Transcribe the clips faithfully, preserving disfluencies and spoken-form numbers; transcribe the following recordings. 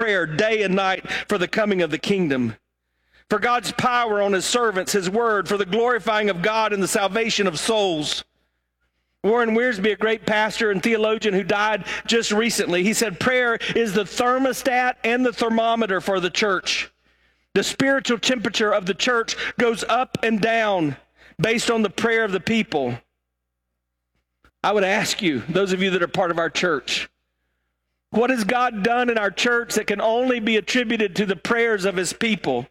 prayer day and night for the coming of the kingdom, for God's power on his servants, his word, for the glorifying of God and the salvation of souls. Warren Wiersbe, a great pastor and theologian who died just recently, he said, prayer is the thermostat and the thermometer for the church. The spiritual temperature of the church goes up and down based on the prayer of the people. I would ask you, those of you that are part of our church, what has God done in our church that can only be attributed to the prayers of his people?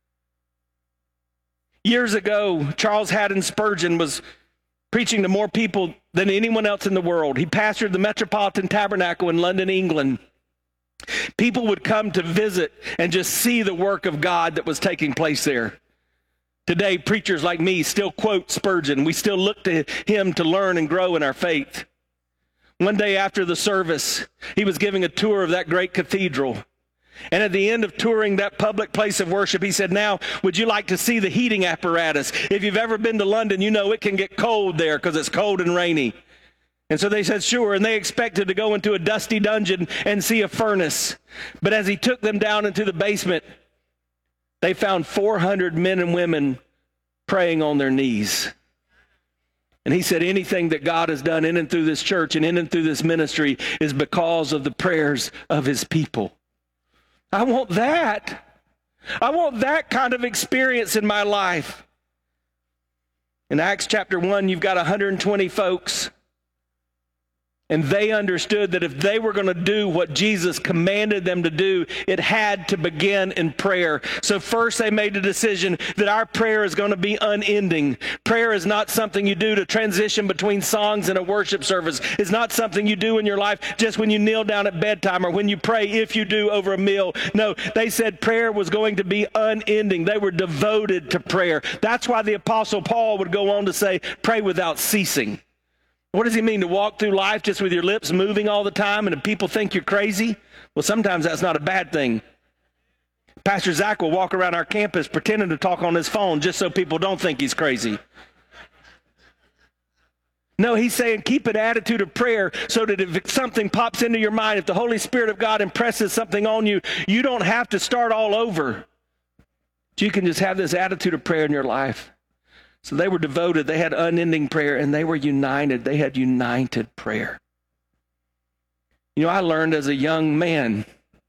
Years ago, Charles Haddon Spurgeon was preaching to more people than anyone else in the world. He pastored the Metropolitan Tabernacle in London, England. People would come to visit and just see the work of God that was taking place there. Today, preachers like me still quote Spurgeon. We still look to him to learn and grow in our faith. One day after the service, he was giving a tour of that great cathedral. And at the end of touring that public place of worship, he said, now, would you like to see the heating apparatus? If you've ever been to London, you know it can get cold there because it's cold and rainy. And so they said, sure. And they expected to go into a dusty dungeon and see a furnace. But as he took them down into the basement, they found four hundred men and women praying on their knees. And he said, anything that God has done in and through this church and in and through this ministry is because of the prayers of his people. I want that. I want that kind of experience in my life. In Acts chapter one, you've got one hundred twenty folks. And they understood that if they were going to do what Jesus commanded them to do, it had to begin in prayer. So first they made the decision that our prayer is going to be unending. Prayer is not something you do to transition between songs and a worship service. It's not something you do in your life just when you kneel down at bedtime or when you pray, if you do, over a meal. No, they said prayer was going to be unending. They were devoted to prayer. That's why the Apostle Paul would go on to say, pray without ceasing. What does he mean, to walk through life just with your lips moving all the time and people think you're crazy? Well, sometimes that's not a bad thing. Pastor Zach will walk around our campus pretending to talk on his phone just so people don't think he's crazy. No, he's saying keep an attitude of prayer so that if something pops into your mind, if the Holy Spirit of God impresses something on you, you don't have to start all over. You can just have this attitude of prayer in your life. So they were devoted, they had unending prayer, and they were united. They had united prayer. You know, I learned as a young man,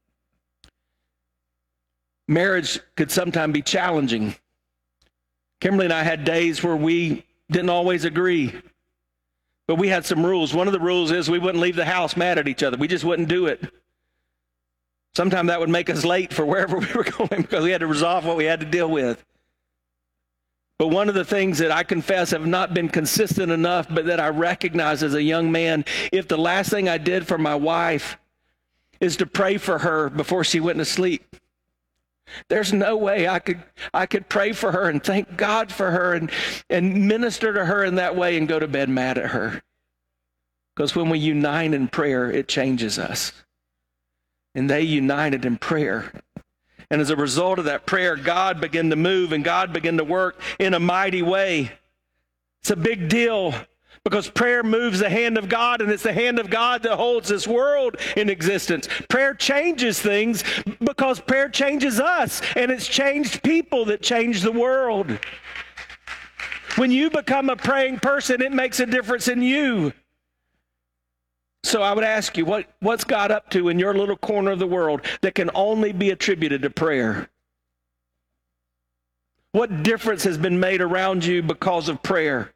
marriage could sometimes be challenging. Kimberly and I had days where we didn't always agree, but we had some rules. One of the rules is we wouldn't leave the house mad at each other. We just wouldn't do it. Sometimes that would make us late for wherever we were going because we had to resolve what we had to deal with. But one of the things that I confess have not been consistent enough, but that I recognize as a young man, if the last thing I did for my wife is to pray for her before she went to sleep, there's no way I could I could pray for her and thank God for her and, and minister to her in that way and go to bed mad at her. Because when we unite in prayer, it changes us. And they united in prayer. And as a result of that prayer, God began to move and God began to work in a mighty way. It's a big deal because prayer moves the hand of God, and it's the hand of God that holds this world in existence. Prayer changes things because prayer changes us, and it's changed people that change the world. When you become a praying person, it makes a difference in you. So I would ask you, what, what's God up to in your little corner of the world that can only be attributed to prayer? What difference has been made around you because of prayer?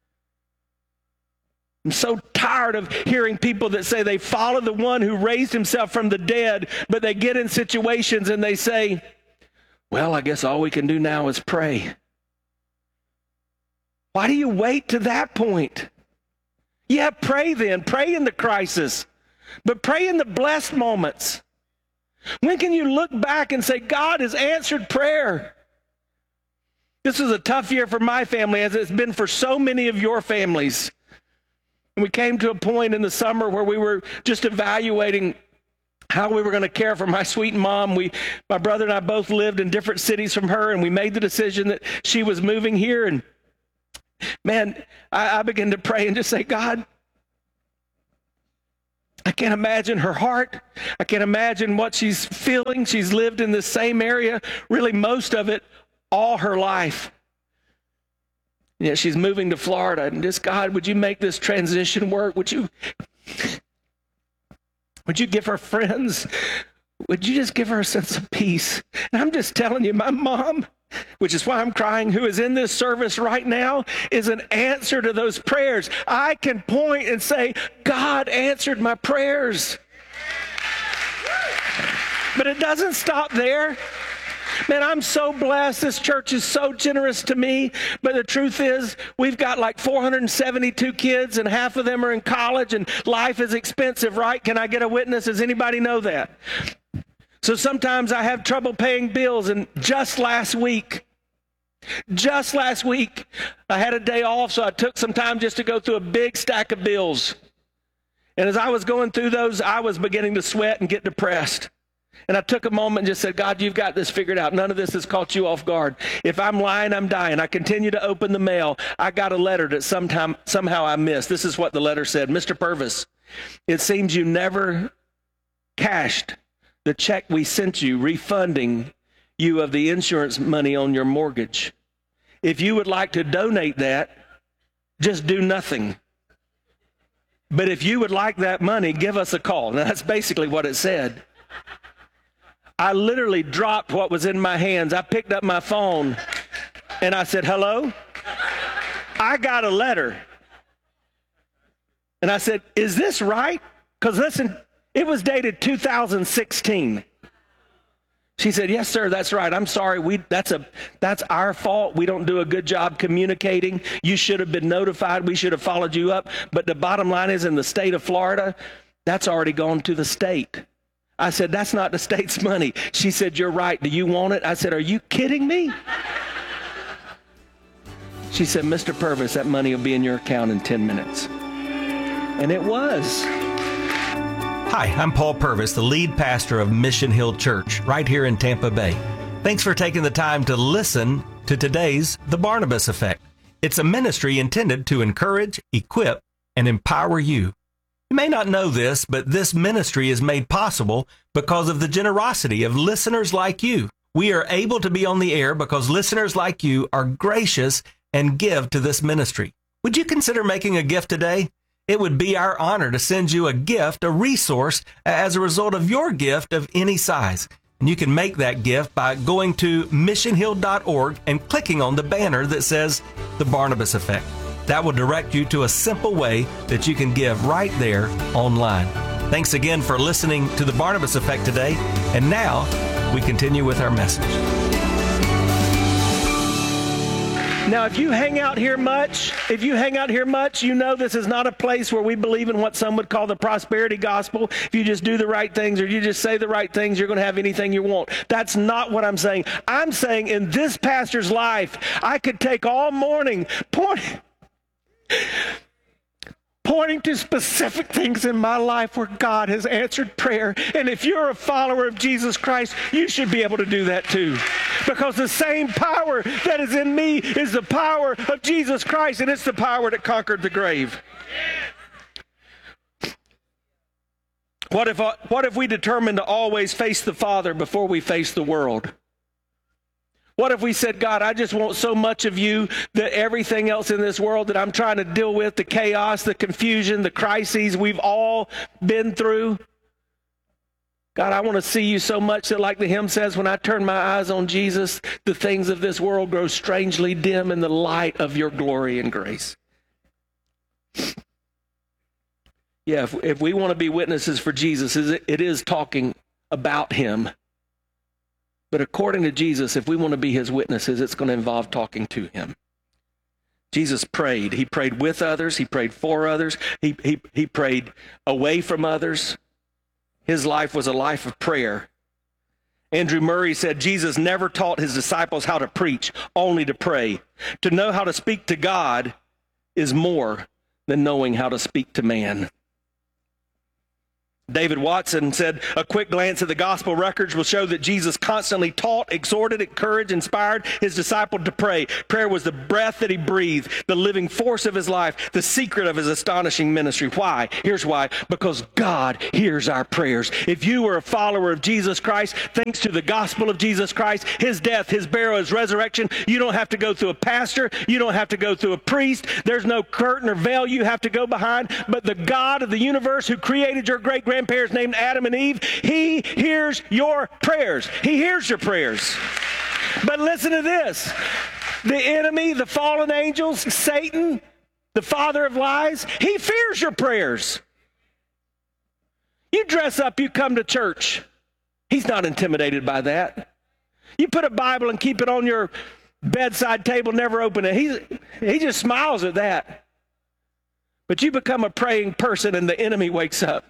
I'm so tired of hearing people that say they follow the one who raised himself from the dead, but they get in situations and they say, well, I guess all we can do now is pray. Why do you wait to that point? Yeah, pray then. Pray in the crisis. But pray in the blessed moments. When can you look back and say, God has answered prayer? This was a tough year for my family, as it's been for so many of your families. And we came to a point in the summer where we were just evaluating how we were going to care for my sweet mom. We, my brother and I both lived in different cities from her, and we made the decision that she was moving here. And man, I, I began to pray and just say, God, I can't imagine her heart. I can't imagine what she's feeling. She's lived in the same area, really most of it, all her life. And yet she's moving to Florida. And just, God, would you make this transition work? Would you, would you give her friends? Would you just give her a sense of peace? And I'm just telling you, my mom, which is why I'm crying, who is in this service right now, is an answer to those prayers. I can point and say, God answered my prayers. But it doesn't stop there. Man, I'm so blessed. This church is so generous to me. But the truth is, we've got like four hundred seventy-two kids, and half of them are in college, and life is expensive, right? Can I get a witness? Does anybody know that? So sometimes I have trouble paying bills, and just last week, just last week, I had a day off, so I took some time just to go through a big stack of bills. And as I was going through those, I was beginning to sweat and get depressed. And I took a moment and just said, God, you've got this figured out. None of this has caught you off guard. If I'm lying, I'm dying. I continue to open the mail. I got a letter that sometime, somehow I missed. This is what the letter said. Mister Purvis, it seems you never cashed the check we sent you refunding you of the insurance money on your mortgage. If you would like to donate that, just do nothing. But if you would like that money, give us a call. Now, that's basically what it said. I literally dropped what was in my hands. I picked up my phone and I said, hello? I got a letter. And I said, is this right? Because listen, it was dated two thousand sixteen. She said, yes, sir, that's right. I'm sorry. We that's a that's our fault. We don't do a good job communicating. You should have been notified. We should have followed you up. But the bottom line is, in the state of Florida, that's already gone to the state. I said, that's not the state's money. She said, you're right. Do you want it? I said, are you kidding me? She said, Mister Purvis, that money will be in your account in ten minutes. And it was. Hi, I'm Paul Purvis, the lead pastor of Mission Hill Church right here in Tampa Bay. Thanks for taking the time to listen to today's The Barnabas Effect. It's a ministry intended to encourage, equip, and empower you. You may not know this, but this ministry is made possible because of the generosity of listeners like you. We are able to be on the air because listeners like you are gracious and give to this ministry. Would you consider making a gift today? It would be our honor to send you a gift, a resource, as a result of your gift of any size. And you can make that gift by going to mission hill dot org and clicking on the banner that says The Barnabas Effect. That will direct you to a simple way that you can give right there online. Thanks again for listening to The Barnabas Effect today. And now we continue with our message. Now, if you hang out here much, if you hang out here much, you know this is not a place where we believe in what some would call the prosperity gospel. If you just do the right things or you just say the right things, you're going to have anything you want. That's not what I'm saying. I'm saying in this pastor's life, I could take all morning pointing, pointing to specific things in my life where God has answered prayer. And if you're a follower of Jesus Christ, you should be able to do that too. Because the same power that is in me is the power of Jesus Christ, and it's the power that conquered the grave. What if, what if we determined to always face the Father before we face the world? What if we said, God, I just want so much of you that everything else in this world that I'm trying to deal with, the chaos, the confusion, the crises we've all been through, God, I want to see you so much that, like the hymn says, when I turn my eyes on Jesus, the things of this world grow strangely dim in the light of your glory and grace. Yeah, if, if we want to be witnesses for Jesus, it is talking about him. But according to Jesus, if we want to be his witnesses, it's going to involve talking to him. Jesus prayed. He prayed with others. He prayed for others. He, he, he prayed away from others. His life was a life of prayer. Andrew Murray said, Jesus never taught his disciples how to preach, only to pray. To know how to speak to God is more than knowing how to speak to man. David Watson said, a quick glance at the gospel records will show that Jesus constantly taught, exhorted, encouraged, inspired his disciples to pray. Prayer was the breath that he breathed, the living force of his life, the secret of his astonishing ministry. Why? Here's why. Because God hears our prayers. If you are a follower of Jesus Christ, thanks to the gospel of Jesus Christ, his death, his burial, his resurrection, you don't have to go through a pastor. You don't have to go through a priest. There's no curtain or veil you have to go behind. But the God of the universe who created your great-grandparents named Adam and Eve, he hears your prayers. He hears your prayers. But listen to this. The enemy, the fallen angels, Satan, the father of lies, he fears your prayers. You dress up, you come to church. He's not intimidated by that. You put a Bible and keep it on your bedside table, never open it. He, he just smiles at that. But you become a praying person and the enemy wakes up.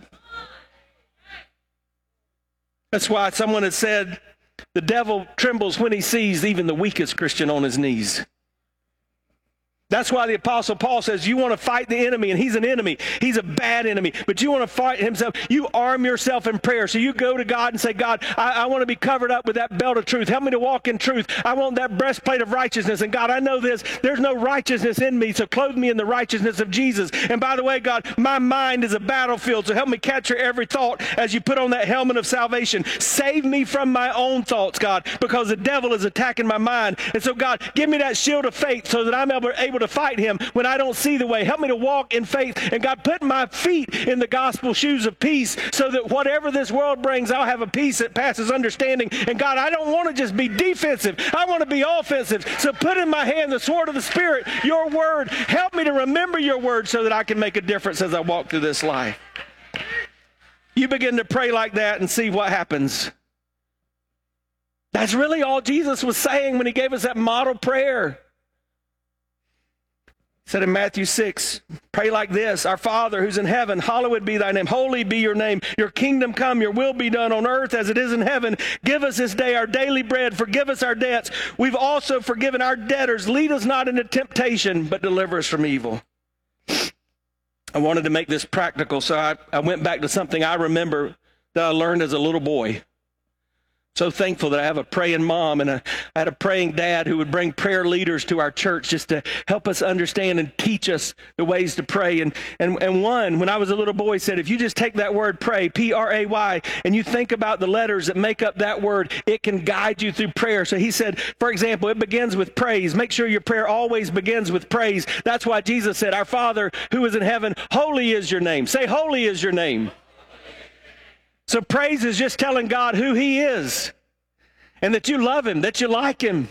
That's why someone has said, the devil trembles when he sees even the weakest Christian on his knees. That's why the Apostle Paul says, you want to fight the enemy, and he's an enemy. He's a bad enemy, but you want to fight himself. You arm yourself in prayer. So you go to God and say, God, I, I want to be covered up with that belt of truth. Help me to walk in truth. I want that breastplate of righteousness. And God, I know this. There's no righteousness in me, so clothe me in the righteousness of Jesus. And by the way, God, my mind is a battlefield, so help me capture every thought as you put on that helmet of salvation. Save me from my own thoughts, God, because the devil is attacking my mind. And so, God, give me that shield of faith so that I'm able, able to fight him when I don't see the way. Help me to walk in faith. And God, put my feet in the gospel shoes of peace so that whatever this world brings, I'll have a peace that passes understanding. And God, I don't want to just be defensive. I want to be offensive. So put in my hand the sword of the Spirit, your word. Help me to remember your word so that I can make a difference as I walk through this life. You begin to pray like that and see what happens. That's really all Jesus was saying when he gave us that model prayer. He said in Matthew six, pray like this, our Father who's in heaven, hallowed be thy name, holy be your name, your kingdom come, your will be done on earth as it is in heaven. Give us this day our daily bread, forgive us our debts. We've also forgiven our debtors. Lead us not into temptation, but deliver us from evil. I wanted to make this practical, so I, I went back to something I remember that I learned as a little boy. So thankful that I have a praying mom and a, I had a praying dad who would bring prayer leaders to our church just to help us understand and teach us the ways to pray. And, and, and one, when I was a little boy, said, if you just take that word pray, P R A Y, and you think about the letters that make up that word, it can guide you through prayer. So he said, for example, it begins with praise. Make sure your prayer always begins with praise. That's why Jesus said, our Father who is in heaven, holy is your name. Say, holy is your name. So praise is just telling God who he is and that you love him, that you like him.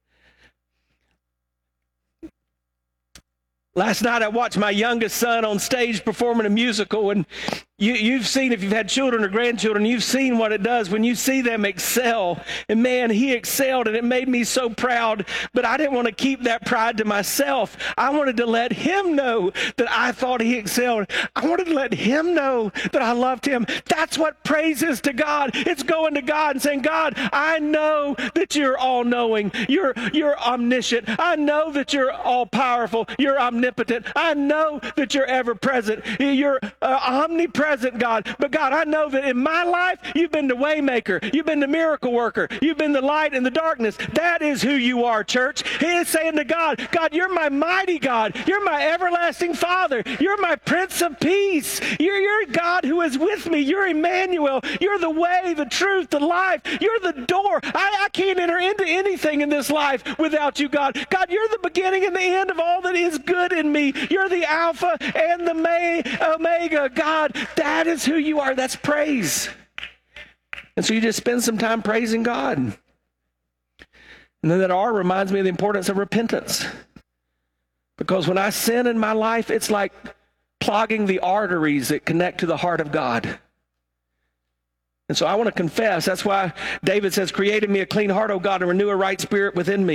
Last night I watched my youngest son on stage performing a musical, and you, you've seen, if you've had children or grandchildren, you've seen what it does when you see them excel. And man, he excelled, and it made me so proud. But I didn't want to keep that pride to myself. I wanted to let him know that I thought he excelled. I wanted to let him know that I loved him. That's what praise is to God. It's going to God and saying, God, I know that you're all-knowing. You're, you're omniscient. I know that you're all-powerful. You're omnipotent. I know that you're ever-present. You're uh, omnipresent. Present, God. But God, I know that in my life, you've been the waymaker. You've been the miracle worker. You've been the light in the darkness. That is who you are, church. He is saying to God, God, you're my mighty God. You're my everlasting Father. You're my Prince of Peace. You're, you're God who is with me. You're Emmanuel. You're the way, the truth, the life. You're the door. I, I can't enter into anything in this life without you, God. God, you're the beginning and the end of all that is good in me. You're the Alpha and the May, Omega. God, that is who you are. That's praise. And so you just spend some time praising God. And then that R reminds me of the importance of repentance. Because when I sin in my life, it's like clogging the arteries that connect to the heart of God. And so I want to confess. That's why David says, create in me a clean heart, O God, and renew a right spirit within me.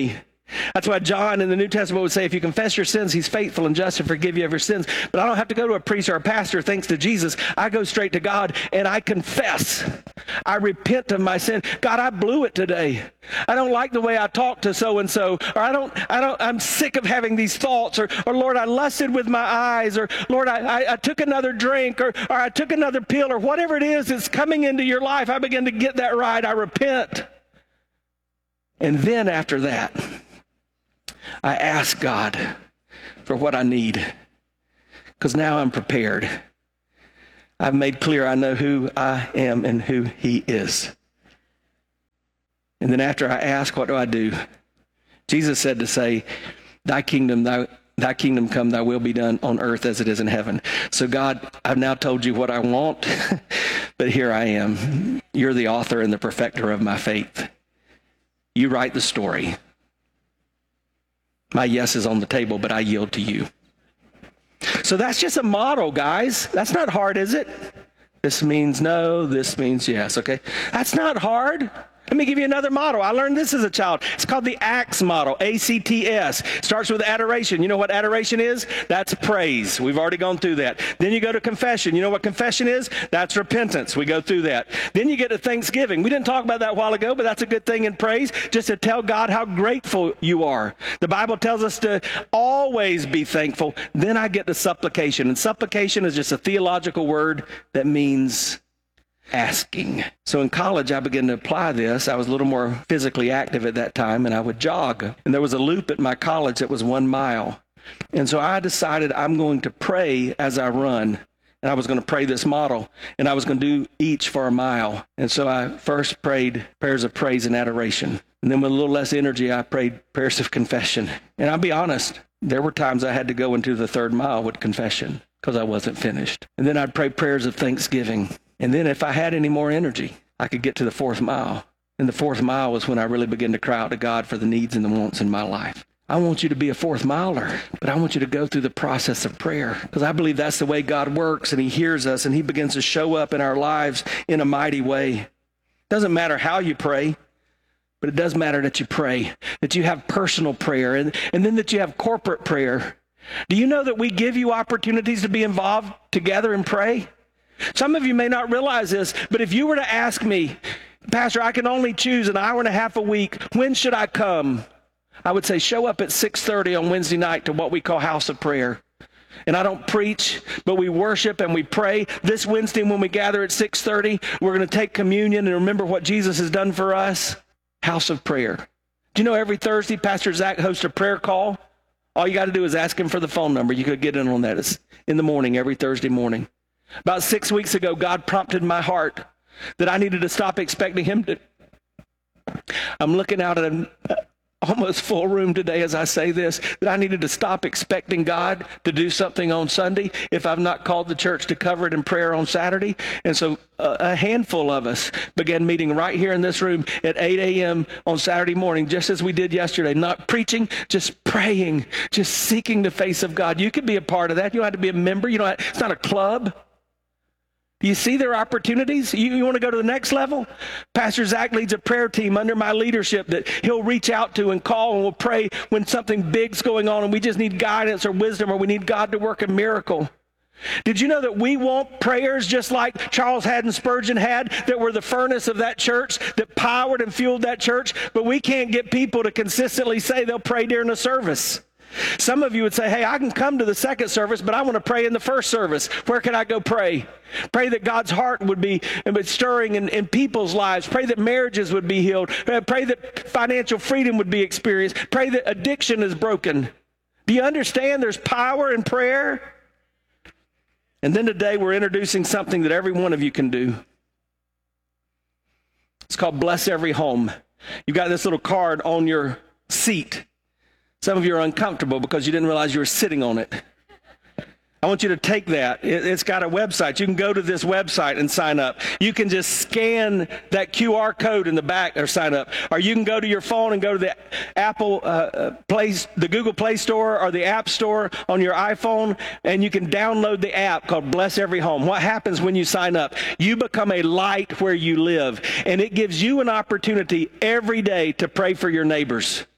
That's why John in the New Testament would say, if you confess your sins, he's faithful and just to forgive you of your sins. But I don't have to go to a priest or a pastor thanks to Jesus. I go straight to God and I confess. I repent of my sin. God, I blew it today. I don't like the way I talked to so-and-so. Or I don't, I don't, I'm sick of having these thoughts. Or, or Lord, I lusted with my eyes. Or Lord, I, I, I took another drink. Or, or I took another pill. Or whatever it is that's coming into your life, I begin to get that right. I repent. And then after that, I ask God for what I need, because now I'm prepared. I've made clear I know who I am and who he is. And then after I ask, what do I do? Jesus said to say, thy kingdom, thy, thy kingdom come, thy will be done on earth as it is in heaven. So God, I've now told you what I want, but here I am. You're the author and the perfecter of my faith. You write the story. My yes is on the table, but I yield to you. So that's just a model, guys. That's not hard, is it? This means no, this means yes, okay? That's not hard. Let me give you another model. I learned this as a child. It's called the ACTS model, A C T S. Starts with adoration. You know what adoration is? That's praise. We've already gone through that. Then you go to confession. You know what confession is? That's repentance. We go through that. Then you get to thanksgiving. We didn't talk about that a while ago, but that's a good thing in praise, just to tell God how grateful you are. The Bible tells us to always be thankful. Then I get to supplication. And supplication is just a theological word that means asking. So in college, I began to apply this. I was a little more physically active at that time, and I would jog. And there was a loop at my college that was one mile. And so I decided I'm going to pray as I run. And I was going to pray this model, and I was going to do each for a mile. And so I first prayed prayers of praise and adoration. And then with a little less energy, I prayed prayers of confession. And I'll be honest, there were times I had to go into the third mile with confession because I wasn't finished. And then I'd pray prayers of thanksgiving. And then if I had any more energy, I could get to the fourth mile. And the fourth mile was when I really began to cry out to God for the needs and the wants in my life. I want you to be a fourth miler, but I want you to go through the process of prayer, because I believe that's the way God works, and he hears us, and he begins to show up in our lives in a mighty way. It doesn't matter how you pray, but it does matter that you pray, that you have personal prayer, and, and then that you have corporate prayer. Do you know that we give you opportunities to be involved together and pray? Some of you may not realize this, but if you were to ask me, Pastor, I can only choose an hour and a half a week, when should I come? I would say show up at six thirty on Wednesday night to what we call House of Prayer. And I don't preach, but we worship and we pray. This Wednesday when we gather at six thirty, we're going to take communion and remember what Jesus has done for us. House of Prayer. Do you know every Thursday Pastor Zach hosts a prayer call? All you got to do is ask him for the phone number. You could get in on that. It's in the morning, every Thursday morning. About six weeks ago, God prompted my heart that I needed to stop expecting him to. I'm looking out at an almost full room today as I say this, that I needed to stop expecting God to do something on Sunday if I've not called the church to cover it in prayer on Saturday. And so uh, a handful of us began meeting right here in this room at eight a.m. on Saturday morning, just as we did yesterday, not preaching, just praying, just seeking the face of God. You can be a part of that. You don't have to be a member. You don't have, it's not a club. Do you see their opportunities? You, you want to go to the next level? Pastor Zach leads a prayer team under my leadership that he'll reach out to and call, and we'll pray when something big's going on and we just need guidance or wisdom, or we need God to work a miracle. Did you know that we want prayers just like Charles Haddon Spurgeon had, that were the furnace of that church, that powered and fueled that church? But we can't get people to consistently say they'll pray during the service. Some of you would say, hey, I can come to the second service, but I want to pray in the first service. Where can I go pray? Pray that God's heart would be stirring in, in people's lives. Pray that marriages would be healed. Pray that financial freedom would be experienced. Pray that addiction is broken. Do you understand there's power in prayer? And then today we're introducing something that every one of you can do. It's called Bless Every Home. You've got this little card on your seat. Some of you are uncomfortable because you didn't realize you were sitting on it. I want you to take that. It, it's got a website. You can go to this website and sign up. You can just scan that Q R code in the back or sign up. Or you can go to your phone and go to the Apple uh, Play, the Google Play Store or the App Store on your iPhone, and you can download the app called Bless Every Home. What happens when you sign up? You become a light where you live, and it gives you an opportunity every day to pray for your neighbors.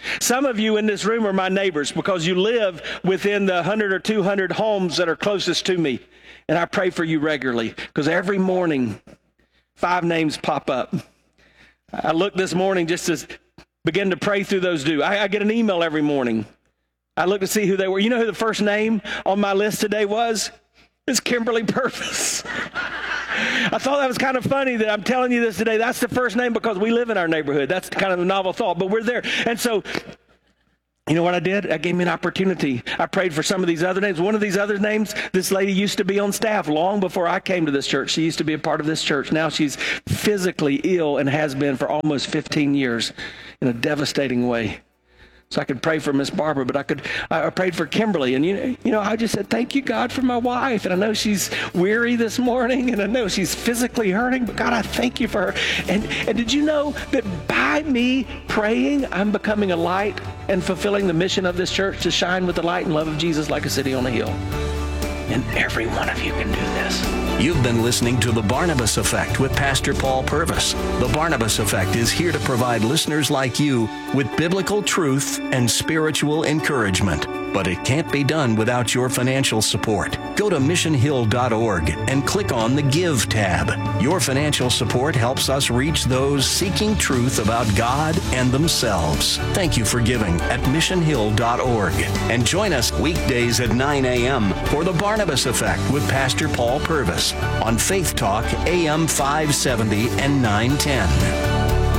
Some of you in this room are my neighbors because you live within the one hundred or two hundred homes that are closest to me. And I pray for you regularly because every morning, five names pop up. I look this morning just to begin to pray through those due. I, I get an email every morning. I look to see who they were. You know who the first name on my list today was? It's Kimberly Purvis. I thought that was kind of funny that I'm telling you this today. That's the first name because we live in our neighborhood. That's kind of a novel thought, but we're there. And so, you know what I did? I gave me an opportunity. I prayed for some of these other names. One of these other names, this lady used to be on staff long before I came to this church. She used to be a part of this church. Now she's physically ill and has been for almost fifteen years in a devastating way. So I could pray for Miss Barbara, but I could I prayed for Kimberly. And, you know, you know, I just said, thank you, God, for my wife. And I know she's weary this morning, and I know she's physically hurting, but God, I thank you for her. And, and did you know that by me praying, I'm becoming a light and fulfilling the mission of this church to shine with the light and love of Jesus like a city on a hill? And every one of you can do this. You've been listening to The Barnabas Effect with Pastor Paul Purvis. The Barnabas Effect is here to provide listeners like you with biblical truth and spiritual encouragement. But it can't be done without your financial support. Go to mission hill dot org and click on the Give tab. Your financial support helps us reach those seeking truth about God and themselves. Thank you for giving at mission hill dot org. And join us weekdays at nine a.m. for The Barnabas Effect with Pastor Paul Purvis on Faith Talk A M five seventy and nine ten.